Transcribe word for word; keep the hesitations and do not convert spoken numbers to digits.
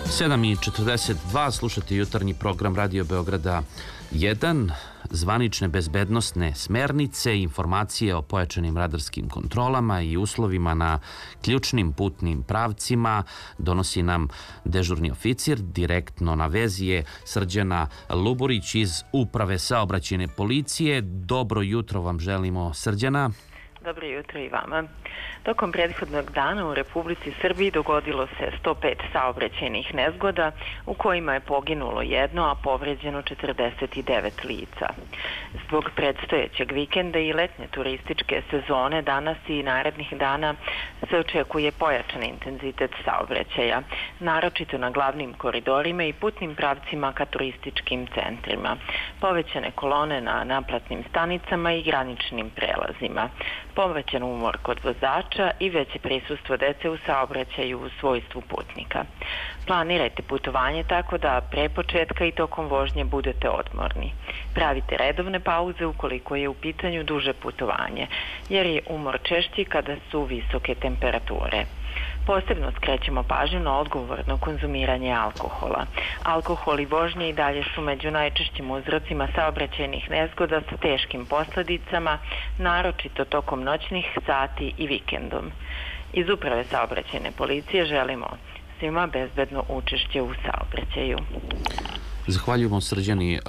sedam i četrdeset dva, slušate jutarnji program Radio Beograda jedan, zvanične bezbednosne smernice, informacije o pojačanim radarskim kontrolama i uslovima na ključnim putnim pravcima donosi nam dežurni oficir. Direktno na vezi je Srđana Luburić iz Uprave saobraćajne policije. Dobro jutro vam želimo, Srđana. Dobro jutro i vama. Tokom prethodnog dana u Republici Srbiji dogodilo se sto pet saobraćajnih nezgoda u kojima je poginulo jedno, a povređeno četrdeset devet lica. Zbog predstojećeg vikenda i letnje turističke sezone danas i narednih dana se očekuje pojačan intenzitet saobraćaja, naročito na glavnim koridorima i putnim pravcima ka turističkim centrima, povećane kolone na naplatnim stanicama i graničnim prelazima, povećan umor kod vozača i veće prisustvo dece u saobraćaju u svojstvu putnika. Planirajte putovanje tako da pre početka i tokom vožnje budete odmorni. Pravite redovne pauze ukoliko je u pitanju duže putovanje, jer je umor češći kada su visoke temperature. Posebno skrećemo pažnju na odgovorno konzumiranje alkohola. Alkohol i vožnje i dalje su među najčešćim uzrocima saobraćajnih nezgoda sa teškim posledicama, naročito tokom noćnih sati i vikendom. Iz Uprave saobraćajne policije želimo svima bezbedno učešće u saobraćaju. Zahvaljujemo Srđani